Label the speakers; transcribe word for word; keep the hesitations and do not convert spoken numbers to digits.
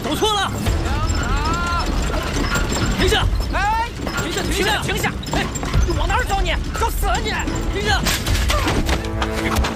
Speaker 1: 走错了！停下！
Speaker 2: 哎，
Speaker 1: 停下！停下！
Speaker 2: 停下！哎，你往哪儿走你？找死啊你！
Speaker 1: 停下！